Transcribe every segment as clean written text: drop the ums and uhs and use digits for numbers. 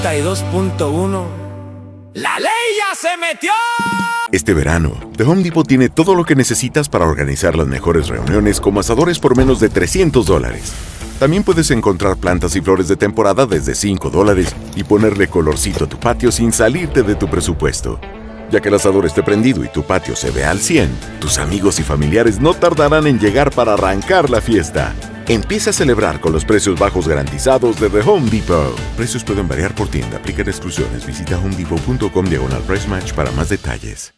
92.1. ¡La ley ya se metió! Este verano, The Home Depot tiene todo lo que necesitas para organizar las mejores reuniones como asadores por menos de $300. También puedes encontrar plantas y flores de temporada desde $5 y ponerle colorcito a tu patio sin salirte de tu presupuesto. Ya que el asador esté prendido y tu patio se ve al 100, tus amigos y familiares no tardarán en llegar para arrancar la fiesta. Empieza a celebrar con los precios bajos garantizados de The Home Depot. Precios pueden variar por tienda. Aplican exclusiones. Visita homedepot.com/price match para más detalles.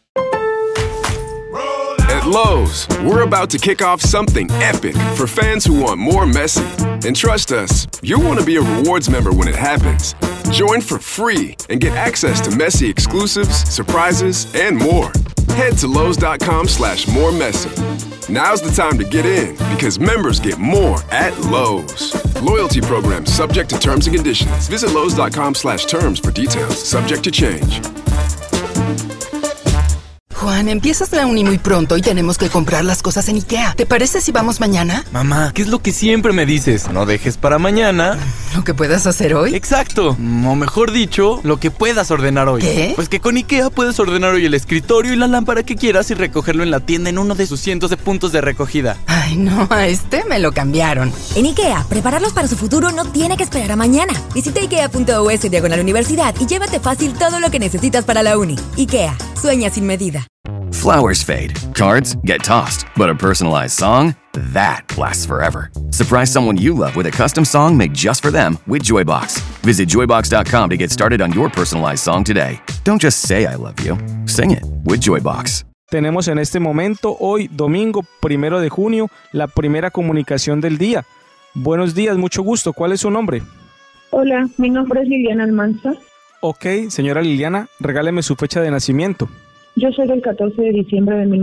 At Lowe's, we're about to kick off something epic for fans who want more Messi. And trust us, you'll want to be a rewards member when it happens. Join for free and get access to Messi exclusives, surprises, and more. Head to Lowe's.com/more Messi. Now's the time to get in because members get more at Lowe's. Loyalty program subject to terms and conditions. Visit Lowe's.com/terms for details. Subject to change. Juan, empiezas la uni muy pronto y tenemos que comprar las cosas en IKEA. ¿Te parece si vamos mañana? Mamá, ¿qué es lo que siempre me dices? No dejes para mañana ¿lo que puedas hacer hoy? Exacto, o mejor dicho, lo que puedas ordenar hoy. ¿Qué? Pues que con IKEA puedes ordenar hoy el escritorio y la lámpara que quieras y recogerlo en la tienda en uno de sus cientos de puntos de recogida. Ay, no, a este me lo cambiaron. En IKEA, prepararlos para su futuro no tiene que esperar a mañana. Visita ikea.us/universidad y llévate fácil todo lo que necesitas para la uni. IKEA, sueña sin medida. Flowers fade, cards get tossed, but a personalized song, that lasts forever. Surprise someone you love with a custom song made just for them with Joybox. Visit joybox.com to get started on your personalized song today. Don't just say I love you, sing it with Joybox. Tenemos en este momento, hoy, domingo 1 de junio, la primera comunicación del día. Buenos días, mucho gusto. ¿Cuál es su nombre? Hola, mi nombre es Liliana Almanza. Ok, señora Liliana, regáleme su fecha de nacimiento. Yo soy del 14 de diciembre de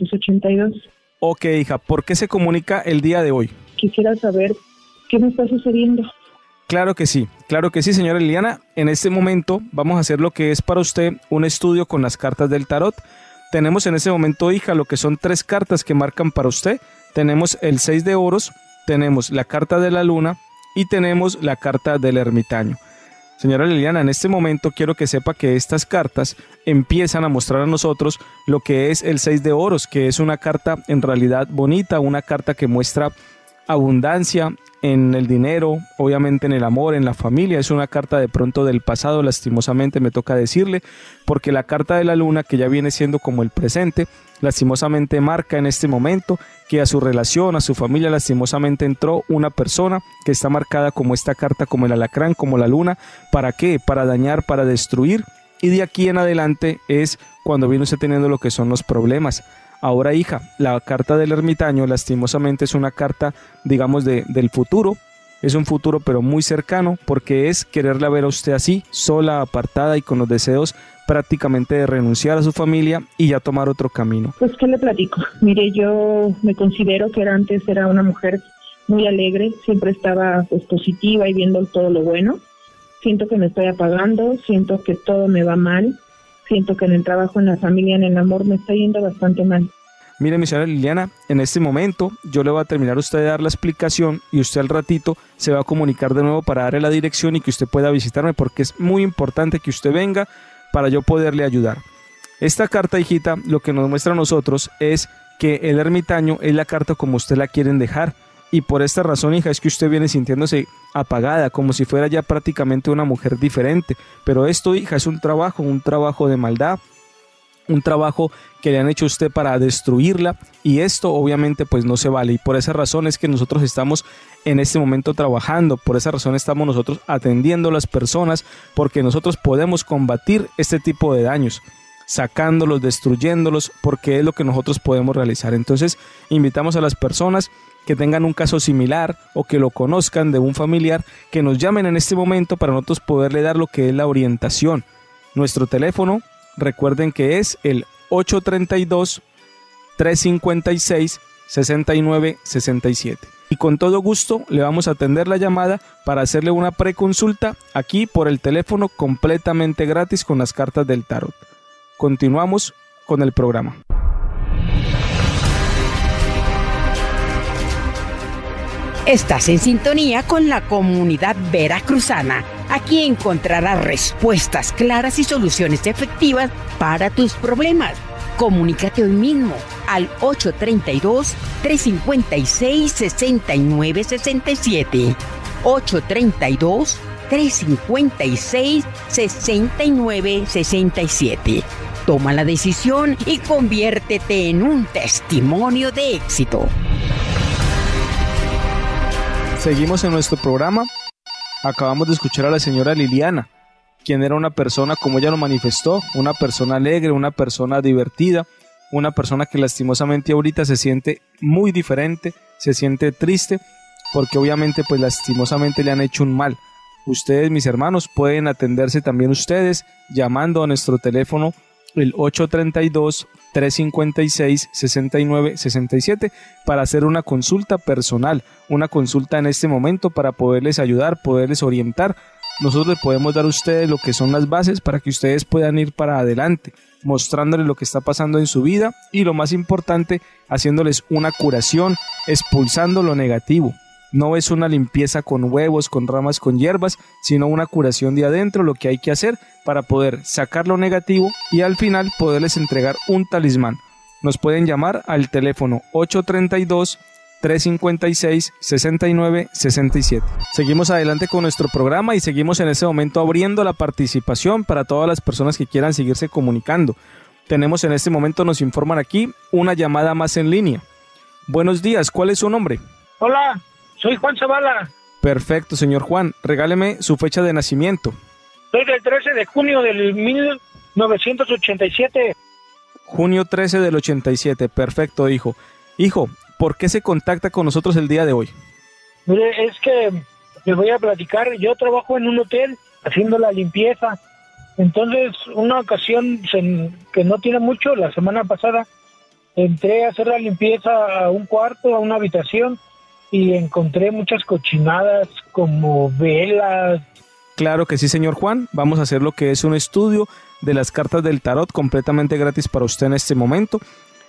1982. Ok, hija, ¿por qué se comunica el día de hoy? Quisiera saber qué me está sucediendo. Claro que sí, señora Liliana. En este momento vamos a hacer lo que es para usted un estudio con las cartas del tarot. Tenemos en este momento, hija, lo que son 3 cartas que marcan para usted. Tenemos el 6 de oros, tenemos la carta de la luna y tenemos la carta del ermitaño. Señora Liliana, en este momento quiero que sepa que estas cartas empiezan a mostrar a nosotros lo que es el 6 de oros, que es una carta en realidad bonita, una carta que muestra abundancia en el dinero, obviamente en el amor, en la familia. Es una carta de pronto del pasado, lastimosamente me toca decirle, porque la carta de la luna, que ya viene siendo como el presente, lastimosamente marca en este momento que a su relación, a su familia, lastimosamente entró una persona que está marcada como esta carta, como el alacrán, como la luna. ¿Para qué? Para dañar, para destruir. Y de aquí en adelante es cuando viene usted teniendo lo que son los problemas. Ahora, hija, la carta del ermitaño lastimosamente es una carta, digamos, del futuro. Es un futuro pero muy cercano, porque es quererla ver a usted así, sola, apartada y con los deseos prácticamente de renunciar a su familia y ya tomar otro camino. Pues, ¿qué le platico? Mire, yo me considero que antes era una mujer muy alegre, siempre estaba pues positiva y viendo todo lo bueno. Siento que me estoy apagando, siento que todo me va mal. Siento que en el trabajo, en la familia, en el amor me está yendo bastante mal. Mire, mi señora Liliana, en este momento yo le voy a terminar a usted de dar la explicación y usted al ratito se va a comunicar de nuevo para darle la dirección y que usted pueda visitarme, porque es muy importante que usted venga para yo poderle ayudar. Esta carta, hijita, lo que nos muestra a nosotros es que el ermitaño es la carta como usted la quieren dejar. Y por esta razón, hija, es que usted viene sintiéndose apagada, como si fuera ya prácticamente una mujer diferente. Pero esto, hija, es un trabajo de maldad, un trabajo que le han hecho a usted para destruirla, y esto obviamente pues no se vale. Y por esa razón es que nosotros estamos en este momento trabajando, por esa razón estamos nosotros atendiendo a las personas, porque nosotros podemos combatir este tipo de daños, sacándolos, destruyéndolos, porque es lo que nosotros podemos realizar. Entonces invitamos a las personas que tengan un caso similar o que lo conozcan de un familiar, que nos llamen en este momento para nosotros poderle dar lo que es la orientación. Nuestro teléfono, recuerden que es el 832-356-6967. Y con todo gusto le vamos a atender la llamada para hacerle una preconsulta aquí por el teléfono completamente gratis con las cartas del tarot. Continuamos con el programa. Estás en sintonía con la comunidad veracruzana. Aquí encontrarás respuestas claras y soluciones efectivas para tus problemas. Comunícate hoy mismo al 832-356-6967. 832-356-6967. Toma la decisión y conviértete en un testimonio de éxito. Seguimos en nuestro programa. Acabamos de escuchar a la señora Liliana, quien era una persona, como ella lo manifestó, una persona alegre, una persona divertida, una persona que lastimosamente ahorita se siente muy diferente, se siente triste, porque obviamente pues lastimosamente le han hecho un mal. Ustedes, mis hermanos, pueden atenderse también ustedes llamando a nuestro teléfono el 832-356-6967 para hacer una consulta personal, una consulta en este momento para poderles ayudar, poderles orientar. Nosotros les podemos dar a ustedes lo que son las bases para que ustedes puedan ir para adelante, mostrándoles lo que está pasando en su vida y lo más importante, haciéndoles una curación, expulsando lo negativo. No es una limpieza con huevos, con ramas, con hierbas, sino una curación de adentro, lo que hay que hacer para poder sacar lo negativo y al final poderles entregar un talismán. Nos pueden llamar al teléfono 832-356-6967. Seguimos adelante con nuestro programa y seguimos en ese momento abriendo la participación para todas las personas que quieran seguirse comunicando. Tenemos en este momento, nos informan aquí, una llamada más en línea. Buenos días, ¿cuál es su nombre? Hola. Soy Juan Zavala. Perfecto, señor Juan. Regáleme su fecha de nacimiento. Soy del 13 de junio del 1987. Junio 13 del 87. Perfecto, hijo. Hijo, ¿por qué se contacta con nosotros el día de hoy? Mire, es que les voy a platicar. Yo trabajo en un hotel haciendo la limpieza. Entonces, una ocasión que no tiene mucho, la semana pasada, entré a hacer la limpieza a un cuarto, a una habitación, y encontré muchas cochinadas como velas. Claro que sí, señor Juan. Vamos a hacer lo que es un estudio de las cartas del tarot completamente gratis para usted en este momento.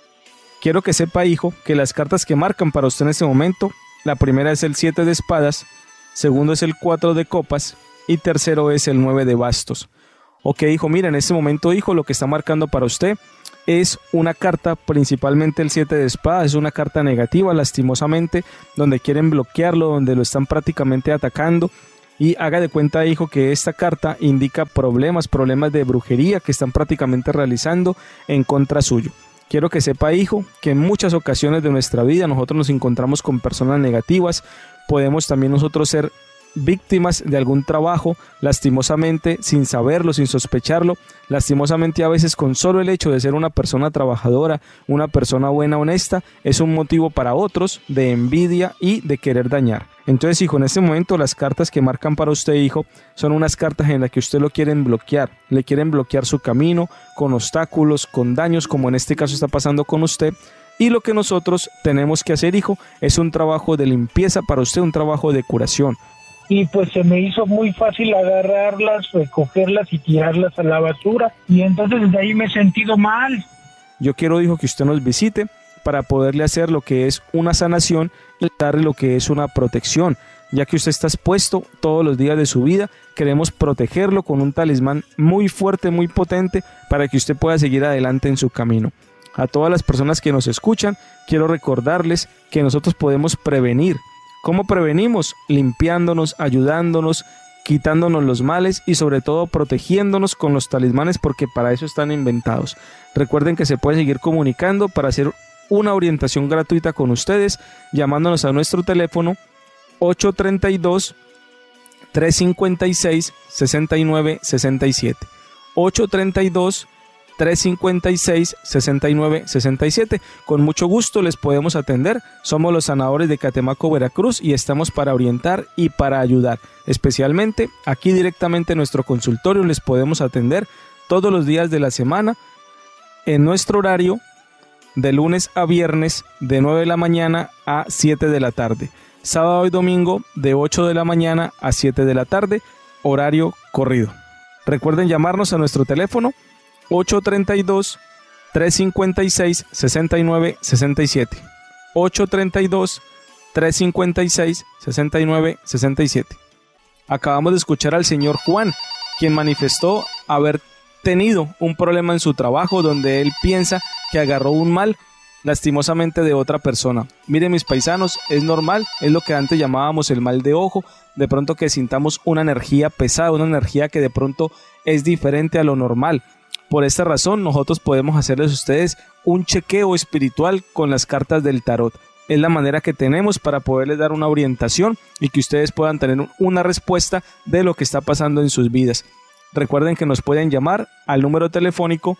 Quiero que sepa, hijo, que las cartas que marcan para usted en este momento, la primera es el 7 de espadas, segundo es el 4 de copas y tercero es el 9 de bastos. Ok, hijo, mira, en este momento, hijo, lo que está marcando para usted es una carta, principalmente el 7 de espadas, es una carta negativa, lastimosamente, donde quieren bloquearlo, donde lo están prácticamente atacando. Y haga de cuenta, hijo, que esta carta indica problemas de brujería que están prácticamente realizando en contra suyo. Quiero que sepa, hijo, que en muchas ocasiones de nuestra vida nosotros nos encontramos con personas negativas, podemos también nosotros ser víctimas de algún trabajo, lastimosamente, sin saberlo, sin sospecharlo, lastimosamente a veces con solo el hecho de ser una persona trabajadora, una persona buena, honesta, es un motivo para otros de envidia y de querer dañar. Entonces, hijo, en este momento las cartas que marcan para usted, hijo, son unas cartas en las que usted lo quieren bloquear, le quieren bloquear su camino con obstáculos, con daños, como en este caso está pasando con usted. Y lo que nosotros tenemos que hacer, hijo, es un trabajo de limpieza para usted, un trabajo de curación. Y pues se me hizo muy fácil agarrarlas, recogerlas y tirarlas a la basura. Y entonces desde ahí me he sentido mal. Yo quiero, hijo, que usted nos visite para poderle hacer lo que es una sanación y darle lo que es una protección. Ya que usted está expuesto todos los días de su vida, queremos protegerlo con un talismán muy fuerte, muy potente, para que usted pueda seguir adelante en su camino. A todas las personas que nos escuchan, quiero recordarles que nosotros podemos prevenir. ¿Cómo prevenimos? Limpiándonos, ayudándonos, quitándonos los males y sobre todo protegiéndonos con los talismanes, porque para eso están inventados. Recuerden que se puede seguir comunicando para hacer una orientación gratuita con ustedes, llamándonos a nuestro teléfono 832-356-6967. 832-356-6967. Con mucho gusto les podemos atender. Somos los sanadores de Catemaco, Veracruz, y estamos para orientar y para ayudar. Especialmente aquí directamente en nuestro consultorio les podemos atender todos los días de la semana en nuestro horario de lunes a viernes de 9 de la mañana a 7 de la tarde. Sábado y domingo de 8 de la mañana a 7 de la tarde, horario corrido. Recuerden llamarnos a nuestro teléfono 832-356-6967. 832-356-6967. Acabamos de escuchar al señor Juan, quien manifestó haber tenido un problema en su trabajo donde él piensa que agarró un mal lastimosamente de otra persona. Miren, mis paisanos, es normal, es lo que antes llamábamos el mal de ojo, de pronto que sintamos una energía pesada, una energía que de pronto es diferente a lo normal. Por esta razón nosotros podemos hacerles a ustedes un chequeo espiritual con las cartas del tarot. Es la manera que tenemos para poderles dar una orientación y que ustedes puedan tener una respuesta de lo que está pasando en sus vidas. Recuerden que nos pueden llamar al número telefónico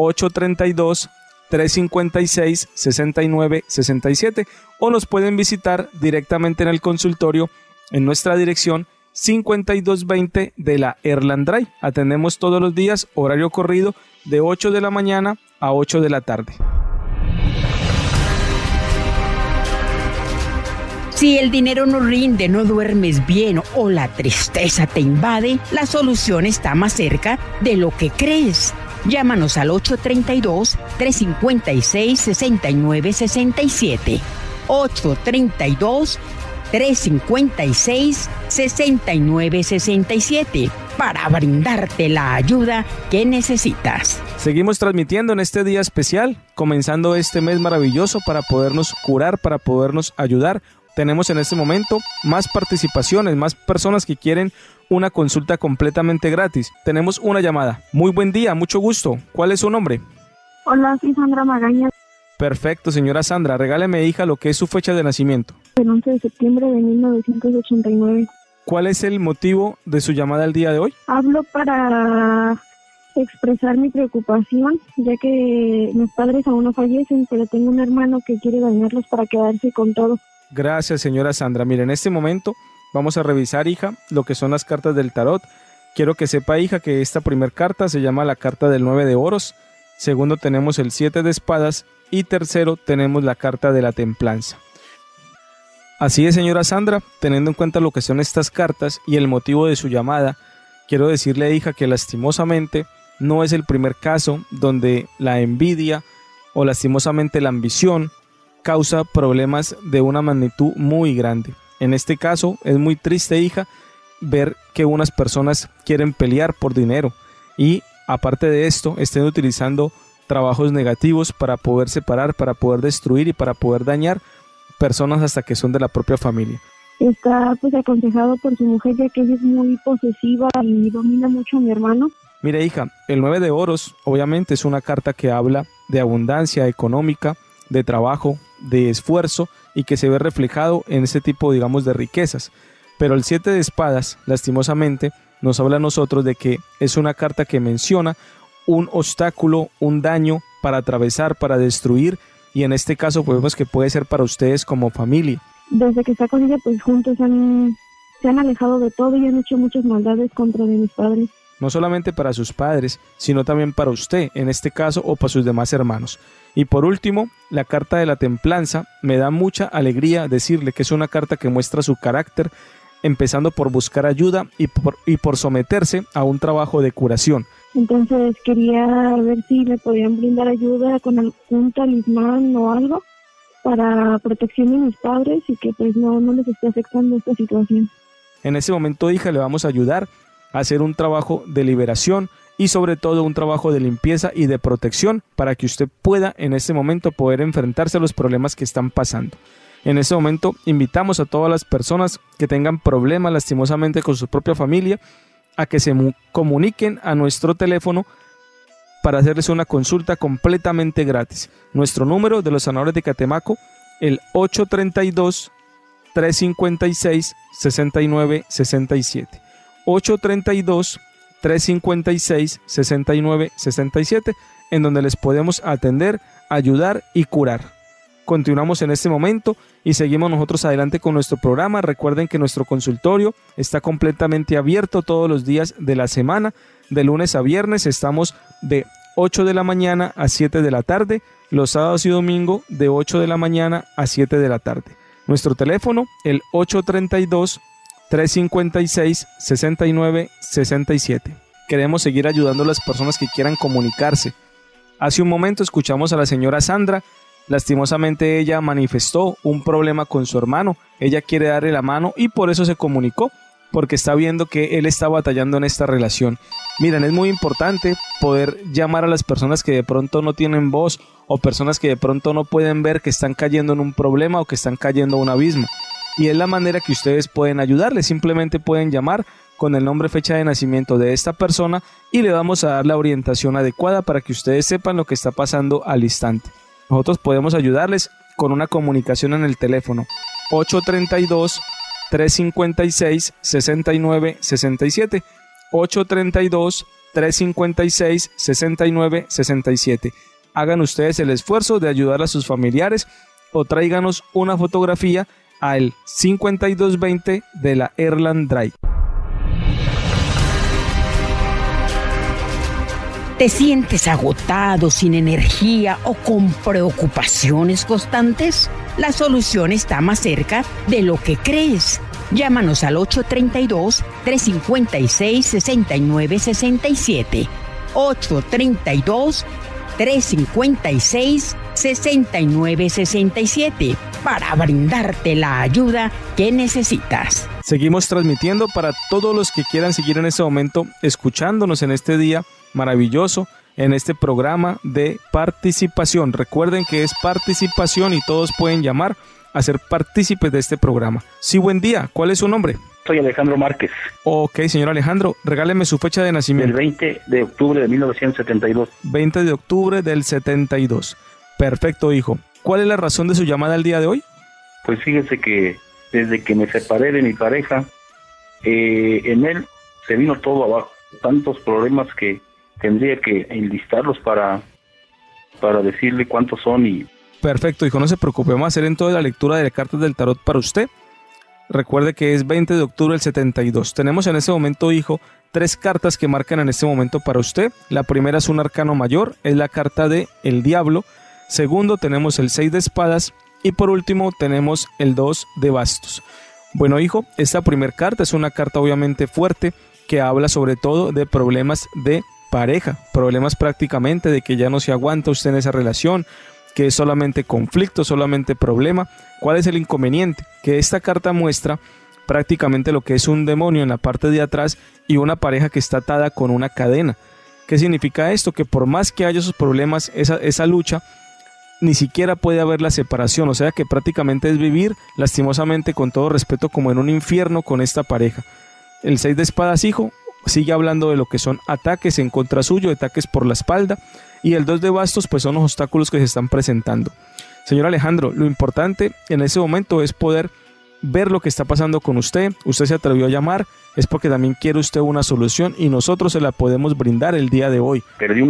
832-356-6967 o nos pueden visitar directamente en el consultorio en nuestra dirección 5220 de la Erland Drive. Atendemos todos los días, horario corrido de 8 de la mañana a 8 de la tarde. Si el dinero no rinde, no duermes bien o la tristeza te invade, la solución está más cerca de lo que crees. Llámanos al 832-356-6967. 832-356-6967 para brindarte la ayuda que necesitas. Seguimos transmitiendo en este día especial, comenzando este mes maravilloso para podernos curar, para podernos ayudar. Tenemos en este momento más participaciones, más personas que quieren una consulta completamente gratis. Tenemos una llamada. Muy buen día, mucho gusto. ¿Cuál es su nombre? Hola, soy Sandra Magaña. Perfecto, señora Sandra. Regáleme, hija, lo que es su fecha de nacimiento. El 11 de septiembre de 1989. ¿Cuál es el motivo de su llamada el día de hoy? Hablo para expresar mi preocupación, ya que mis padres aún no fallecen, pero tengo un hermano que quiere dañarlos para quedarse con todo. Gracias, señora Sandra. Mire, en este momento vamos a revisar, hija, lo que son las cartas del tarot. Quiero que sepa, hija, que esta primer carta se llama la carta del 9 de oros. Segundo tenemos el 7 de espadas. Y tercero tenemos la carta de la templanza. Así es, señora Sandra, teniendo en cuenta lo que son estas cartas y el motivo de su llamada, quiero decirle, hija, que lastimosamente no es el primer caso donde la envidia o lastimosamente la ambición causa problemas de una magnitud muy grande. En este caso es muy triste, hija, ver que unas personas quieren pelear por dinero y aparte de esto estén utilizando trabajos negativos para poder separar, para poder destruir y para poder dañar personas hasta que son de la propia familia. Está pues aconsejado por su mujer, ya que ella es muy posesiva y domina mucho a mi hermano. Mire, hija, el 9 de oros obviamente es una carta que habla de abundancia económica, de trabajo, de esfuerzo y que se ve reflejado en ese tipo, digamos, de riquezas. Pero el 7 de espadas, lastimosamente, nos habla a nosotros de que es una carta que menciona un obstáculo, un daño para atravesar, para destruir, y en este caso podemos que puede ser para ustedes como familia. Desde que está con ella, pues juntos se han alejado de todo y han hecho muchas maldades contra de mis padres. No solamente para sus padres, sino también para usted, en este caso, o para sus demás hermanos. Y por último, la carta de la templanza, me da mucha alegría decirle que es una carta que muestra su carácter, empezando por buscar ayuda y por someterse a un trabajo de curación. Entonces quería ver si le podían brindar ayuda con algún talismán o algo para protección de mis padres y que pues no les esté afectando esta situación. En ese momento, hija, le vamos a ayudar a hacer un trabajo de liberación y sobre todo un trabajo de limpieza y de protección para que usted pueda en este momento poder enfrentarse a los problemas que están pasando. En este momento invitamos a todas las personas que tengan problemas lastimosamente con su propia familia a que se comuniquen a nuestro teléfono para hacerles una consulta completamente gratis. Nuestro número de los sanadores de Catemaco, el 832-356-6967. 832-356-6967, en donde les podemos atender, ayudar y curar. Continuamos en este momento y seguimos nosotros adelante con nuestro programa. Recuerden que nuestro consultorio está completamente abierto todos los días de la semana. De lunes a viernes estamos de 8 de la mañana a 7 de la tarde. Los sábados y domingo de 8 de la mañana a 7 de la tarde. Nuestro teléfono, el 832-356-6967. Queremos seguir ayudando a las personas que quieran comunicarse. Hace un momento escuchamos a la señora Sandra, Lastimosamente ella manifestó un problema con su hermano, ella quiere darle la mano y por eso se comunicó, porque está viendo que él está batallando en esta relación. Miren, es muy importante poder llamar a las personas que de pronto no tienen voz o personas que de pronto no pueden ver que están cayendo en un problema o que están cayendo a un abismo. Y es la manera que ustedes pueden ayudarles, simplemente pueden llamar con el nombre, fecha de nacimiento de esta persona y le vamos a dar la orientación adecuada para que ustedes sepan lo que está pasando al instante. Nosotros podemos ayudarles con una comunicación en el teléfono 832-356-6967, 832-356-6967. Hagan ustedes el esfuerzo de ayudar a sus familiares o tráiganos una fotografía al 5220 de la Erland Drive. ¿Te sientes agotado, sin energía o con preocupaciones constantes? La solución está más cerca de lo que crees. Llámanos al 832-356-6967. 832-356-6967 para brindarte la ayuda que necesitas. Seguimos transmitiendo para todos los que quieran seguir en este momento escuchándonos en este día maravilloso, en este programa de participación. Recuerden que es participación y todos pueden llamar a ser partícipes de este programa. Sí, buen día. ¿Cuál es su nombre? Soy Alejandro Márquez. Ok, señor Alejandro, regáleme su fecha de nacimiento. El 20 de octubre de 1972. 20 de octubre del 72. Perfecto, hijo. ¿Cuál es la razón de su llamada el día de hoy? Pues fíjese que desde que me separé de mi pareja, en él se vino todo abajo. Tantos problemas que tendría que enlistarlos para decirle cuántos son y... Perfecto, hijo, no se preocupe, vamos a hacer entonces la lectura de las cartas del tarot para usted. Recuerde que es 20 de octubre del 72. Tenemos en este momento, hijo, 3 cartas que marcan en este momento para usted. La primera es un arcano mayor, es la carta de el diablo. Segundo, tenemos el 6 de espadas. Y por último, tenemos el 2 de bastos. Bueno, hijo, esta primera carta es una carta obviamente fuerte que habla sobre todo de problemas de pareja, problemas prácticamente de que ya no se aguanta usted en esa relación, que es solamente conflicto, solamente problema. ¿Cuál es el inconveniente? Que esta carta muestra prácticamente lo que es un demonio en la parte de atrás y una pareja que está atada con una cadena. ¿Qué significa esto? Que por más que haya esos problemas, esa lucha, ni siquiera puede haber la separación, o sea que prácticamente es vivir lastimosamente, con todo respeto, como en un infierno con esta pareja. El 6 de espadas, hijo, sigue hablando de lo que son ataques en contra suyo, ataques por la espalda, y el 2 de bastos pues son los obstáculos que se están presentando. Señor Alejandro, lo importante en ese momento es poder ver lo que está pasando con usted. Usted se atrevió a llamar, es porque también quiere usted una solución y nosotros se la podemos brindar el día de hoy. Perdí un